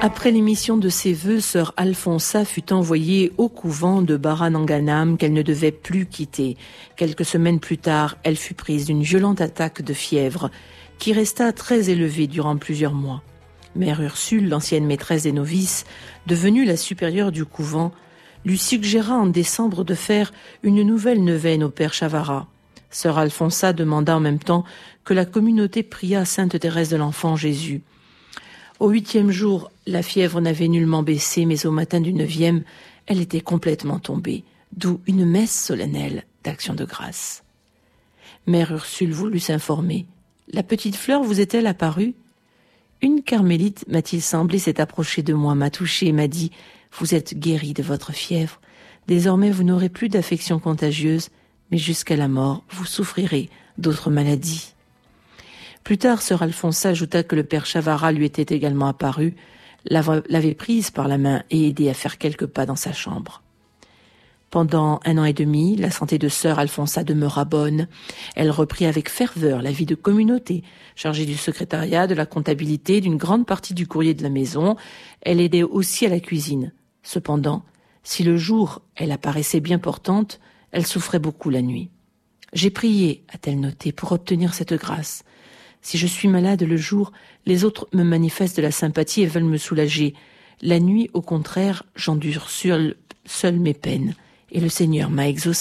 Après l'émission de ses vœux, sœur Alfonsa fut envoyée au couvent de Barananganam qu'elle ne devait plus quitter. Quelques semaines plus tard, elle fut prise d'une violente attaque de fièvre qui resta très élevée durant plusieurs mois. Mère Ursule, l'ancienne maîtresse des novices, devenue la supérieure du couvent, lui suggéra en décembre de faire une nouvelle neuvaine au père Chavara. Sœur Alfonsa demanda en même temps que la communauté priât Sainte Thérèse de l'Enfant Jésus. Au 8e jour, la fièvre n'avait nullement baissé, mais au matin du 9e, elle était complètement tombée, d'où une messe solennelle d'action de grâce. Mère Ursule voulut s'informer. « La petite fleur vous est-elle apparue ?» Une carmélite, m'a-t-il semblé, s'est approchée de moi, m'a touchée et m'a dit « Vous êtes guérie de votre fièvre. Désormais, vous n'aurez plus d'affection contagieuse, mais jusqu'à la mort, vous souffrirez d'autres maladies. » Plus tard, sœur Alfonsa ajouta que le père Chavara lui était également apparu, l'avait prise par la main et aidé à faire quelques pas dans sa chambre. Pendant 1 an et demi, la santé de sœur Alfonsa demeura bonne. Elle reprit avec ferveur la vie de communauté, chargée du secrétariat, de la comptabilité, d'une grande partie du courrier de la maison. Elle aidait aussi à la cuisine. Cependant, si le jour elle apparaissait bien portante, elle souffrait beaucoup la nuit. « J'ai prié », a-t-elle noté, « pour obtenir cette grâce. Si je suis malade le jour, les autres me manifestent de la sympathie et veulent me soulager. La nuit, au contraire, j'endure seul mes peines, et le Seigneur m'a exaucé. »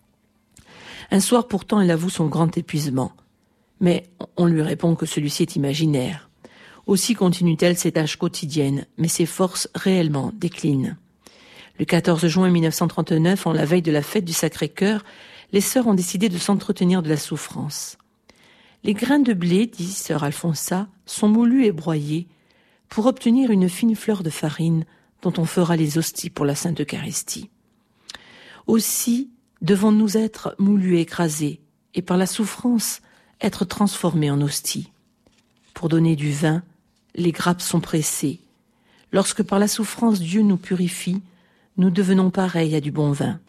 Un soir pourtant, elle avoue son grand épuisement. Mais on lui répond que celui-ci est imaginaire. Aussi continue-t-elle ses tâches quotidiennes, mais ses forces réellement déclinent. Le 14 juin 1939, en la veille de la fête du Sacré-Cœur, les sœurs ont décidé de s'entretenir de la souffrance. Les grains de blé, dit sœur Alfonsa, sont moulus et broyés pour obtenir une fine fleur de farine dont on fera les hosties pour la Sainte Eucharistie. Aussi devons-nous être moulus et écrasés et par la souffrance être transformés en hosties. Pour donner du vin, les grappes sont pressées. Lorsque par la souffrance Dieu nous purifie, nous devenons pareils à du bon vin.